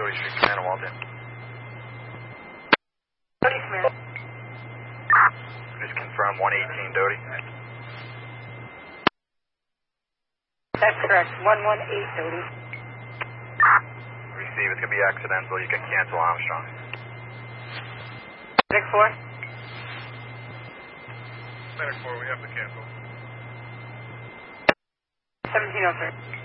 Doty Street, Command Walden. Doty, Command. Just confirm 118 Doty. That's correct, 118 Doty. Receive, it's going to be accidental. You can cancel Armstrong. Medic 4. Medic 4, we have to cancel. 1703.